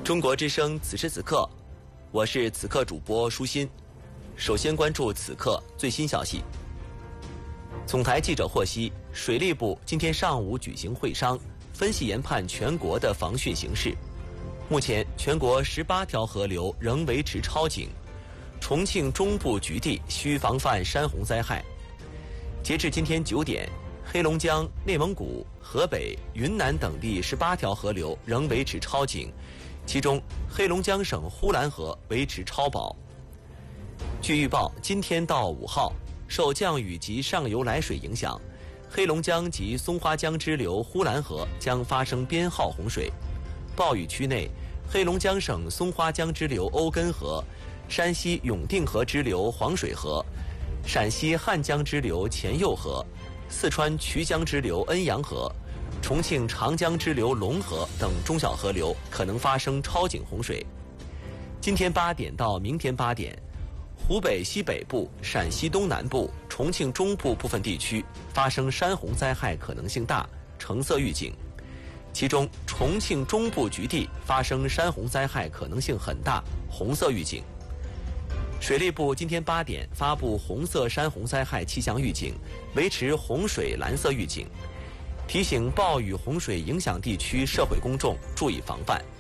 中国之声此时此刻，我是此刻主播舒心。首先关注此刻最新消息。总台记者获悉，水利部今天上午举行会商，分析研判全国的防汛形势。目前，全国18条河流仍维持超警，重庆中部局地需防范山洪灾害。截至今天9点，黑龙江、内蒙古、河北、云南等地18条河流仍维持超警，其中黑龙江省呼兰河维持超保。据预报，今天到5号，受降雨及上游来水影响，黑龙江及松花江支流呼兰河将发生编号洪水。暴雨区内，黑龙江省松花江支流欧根河、山西永定河支流黄水河、陕西汉江支流前右河、四川衢江支流恩阳河、重庆长江支流龙河等中小河流可能发生超警洪水。今天8点到明天8点，湖北西北部、陕西东南部、重庆中部部分地区发生山洪灾害可能性大，橙色预警。其中，重庆中部局地发生山洪灾害可能性很大，红色预警。水利部今天8点发布红色山洪灾害气象预警，维持洪水蓝色预警，提醒暴雨洪水影响地区社会公众注意防范。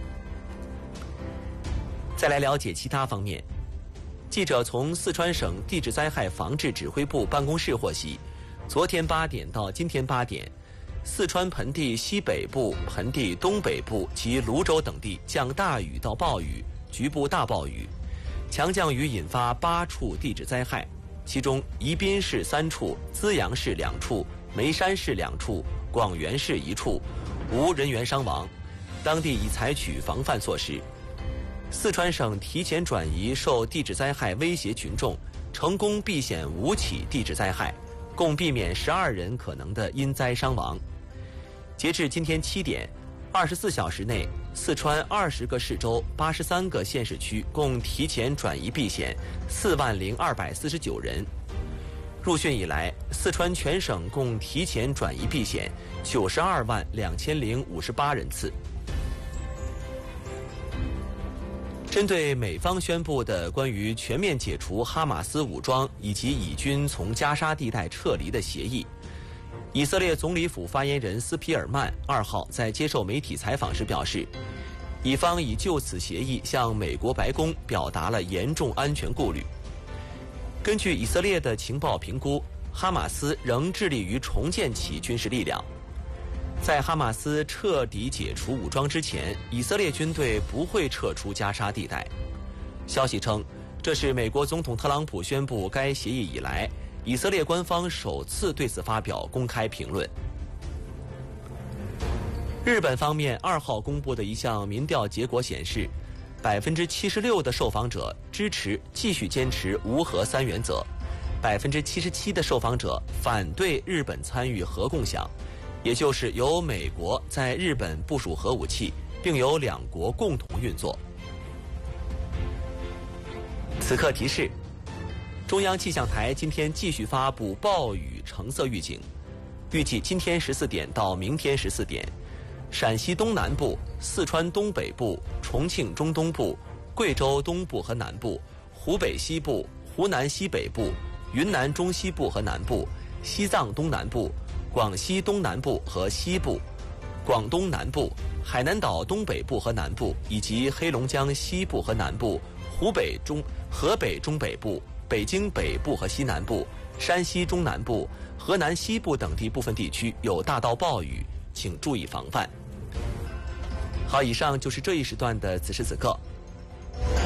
再来了解其他方面。记者从四川省地质灾害防治指挥部办公室获悉，昨天8点到今天8点，四川盆地西北部、盆地东北部及泸州等地降大雨到暴雨，局部大暴雨，强降雨引发8处地质灾害，其中宜宾市3处、资阳市2处、眉山市2处、广元市1处，无人员伤亡，当地已采取防范措施。四川省提前转移受地质灾害威胁群众，成功避险5起地质灾害，共避免12人可能的因灾伤亡。截至今天7点，24小时内，四川20个市州、83个县市区共提前转移避险40249人。入汛以来，四川全省共提前转移避险922058人次。针对美方宣布的关于全面解除哈马斯武装以及以军从加沙地带撤离的协议，以色列总理府发言人斯皮尔曼2号在接受媒体采访时表示，以方已就此协议向美国白宫表达了严重安全顾虑。根据以色列的情报评估，哈马斯仍致力于重建其军事力量。在哈马斯彻底解除武装之前，以色列军队不会撤出加沙地带。消息称，这是美国总统特朗普宣布该协议以来，以色列官方首次对此发表公开评论。日本方面2号公布的一项民调结果显示，76%的受访者支持继续坚持无核3原则，77%的受访者反对日本参与核共享，也就是由美国在日本部署核武器，并由2国共同运作。此刻提示：中央气象台今天继续发布暴雨橙色预警，预计今天14点到明天14点，陕西东南部、四川东北部、重庆中东部、贵州东部和南部、湖北西部、湖南西北部、云南中西部和南部、西藏东南部、广西东南部和西部、广东南部、海南岛东北部和南部，以及黑龙江西部和南部、河北中北部、北京北部和西南部、山西中南部、河南西部等地部分地区有大到暴雨，请注意防范。好，以上就是这一时段的此时此刻。